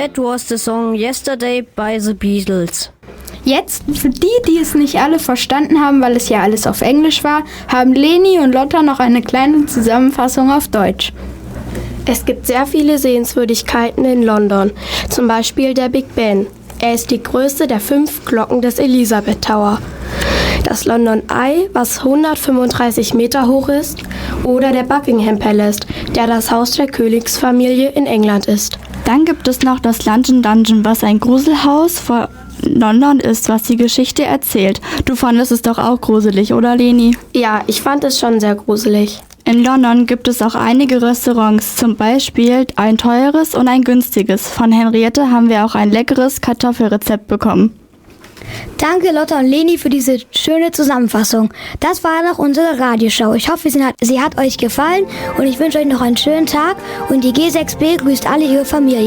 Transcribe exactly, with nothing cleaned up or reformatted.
That was the song Yesterday by the Beatles. Jetzt, für die, die es nicht alle verstanden haben, weil es ja alles auf Englisch war, haben Leni und Lotta noch eine kleine Zusammenfassung auf Deutsch. Es gibt sehr viele Sehenswürdigkeiten in London, zum Beispiel der Big Ben. Er ist die größte der fünf Glocken des Elizabeth Tower. Das London Eye, was hundertfünfunddreißig Meter hoch ist, oder der Buckingham Palace, der das Haus der Königsfamilie in England ist. Dann gibt es noch das London Dungeon, was ein Gruselhaus vor London ist, was die Geschichte erzählt. Du fandest es doch auch gruselig, oder Leni? Ja, ich fand es schon sehr gruselig. In London gibt es auch einige Restaurants, zum Beispiel ein teures und ein günstiges. Von Henriette haben wir auch ein leckeres Kartoffelrezept bekommen. Danke Lotta und Leni für diese schöne Zusammenfassung. Das war noch unsere Radioshow. Ich hoffe, sie hat, sie hat euch gefallen und ich wünsche euch noch einen schönen Tag und die G sechs B grüßt alle ihre Familie.